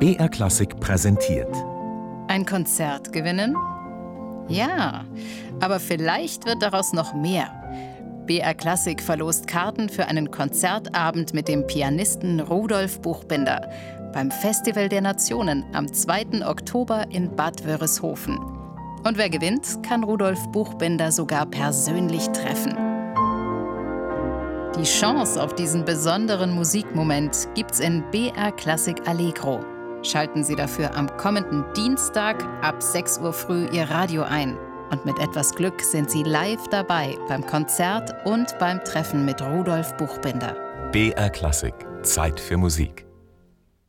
BR Klassik präsentiert. Ein Konzert gewinnen? Ja, aber vielleicht wird daraus noch mehr. BR Klassik verlost Karten für einen Konzertabend mit dem Pianisten Rudolf Buchbinder beim Festival der Nationen am 2. Oktober in Bad Wörishofen. Und wer gewinnt, kann Rudolf Buchbinder sogar persönlich treffen. Die Chance auf diesen besonderen Musikmoment gibt's in BR Klassik Allegro. Schalten Sie dafür am kommenden Dienstag ab 6 Uhr früh Ihr Radio ein. Und mit etwas Glück sind Sie live dabei beim Konzert und beim Treffen mit Rudolf Buchbinder. BR Klassik. Zeit für Musik.